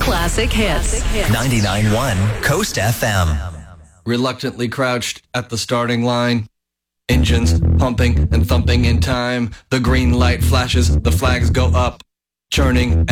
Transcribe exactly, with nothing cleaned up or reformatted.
Classic hits. ninety-nine point one Coast F M. Reluctantly crouched at the starting line. Engines pumping and thumping in time. The green light flashes, the flags go up. Churning